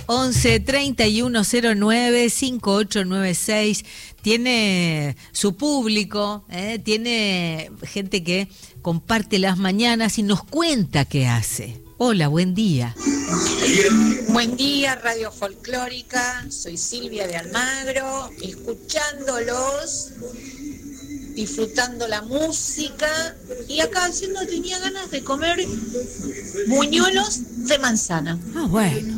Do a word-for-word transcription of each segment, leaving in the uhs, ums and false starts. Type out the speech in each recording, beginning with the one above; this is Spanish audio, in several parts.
once treinta y uno cero nueve cincuenta y ocho noventa y seis. Tiene su público, ¿eh? Tiene gente que comparte las mañanas y nos cuenta qué hace. Hola, buen día. Buen día, Radio Folclórica. Soy Silvia de Almagro, escuchándolos, disfrutando la música y acá haciendo tenía ganas de comer buñuelos de manzana. Ah, bueno.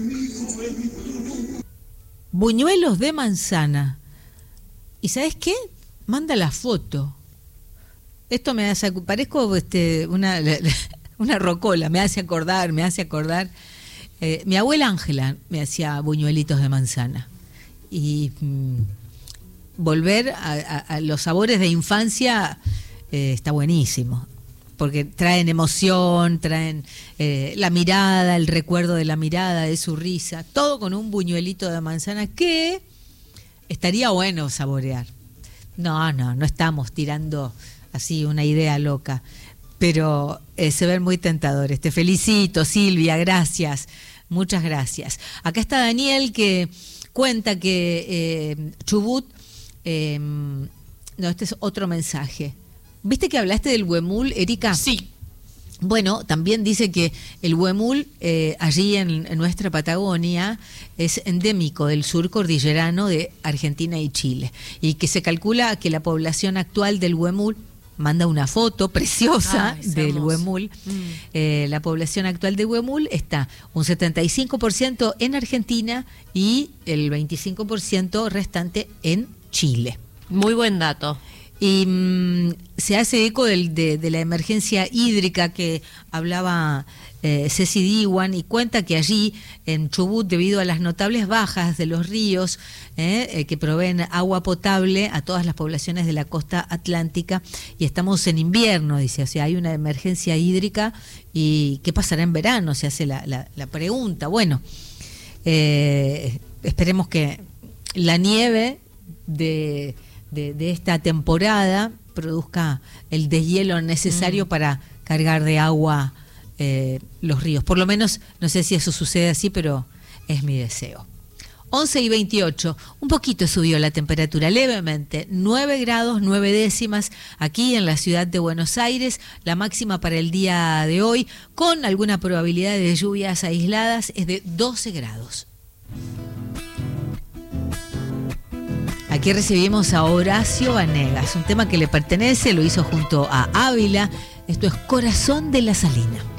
Buñuelos de manzana. ¿Y sabes qué? Manda la foto. Esto me hace, parezco este, una, una rocola, me hace acordar, me hace acordar. Eh, mi abuela Ángela me hacía buñuelitos de manzana. Y mm, volver a, a, a los sabores de infancia eh, está buenísimo. Porque traen emoción, traen eh, la mirada, el recuerdo de la mirada, de su risa, todo con un buñuelito de manzana que estaría bueno saborear. No, no, no estamos tirando así una idea loca, pero eh, se ven muy tentadores. Te felicito, Silvia, gracias, muchas gracias. Acá está Daniel que cuenta que eh, Chubut, eh, no, este es otro mensaje. ¿Viste que hablaste del huemul, Erika? Sí. Bueno, también dice que el huemul eh, allí en, en nuestra Patagonia es endémico del sur cordillerano de Argentina y Chile, y que se calcula que la población actual del huemul, manda una foto preciosa Ay, del hermoso. huemul, mm. eh, la población actual de huemul está un setenta y cinco por ciento en Argentina y el veinticinco por ciento restante en Chile. Muy buen dato. Y mmm, se hace eco del, de, de la emergencia hídrica que hablaba eh, Ceci Diwan, y cuenta que allí en Chubut, debido a las notables bajas de los ríos eh, eh, que proveen agua potable a todas las poblaciones de la costa atlántica, y estamos en invierno, dice, o sea, hay una emergencia hídrica, y ¿qué pasará en verano? Se hace la, la, la pregunta. Bueno, eh, esperemos que la nieve de... De, de esta temporada produzca el deshielo necesario mm. para cargar de agua eh, los ríos. Por lo menos, no sé si eso sucede así, pero es mi deseo. once y veintiocho, un poquito subió la temperatura, levemente, nueve grados, nueve décimas, aquí en la ciudad de Buenos Aires. La máxima para el día de hoy, con alguna probabilidad de lluvias aisladas, es de doce grados. Aquí recibimos a Horacio Vanegas, un tema que le pertenece, lo hizo junto a Ávila. Esto es Corazón de la Salina.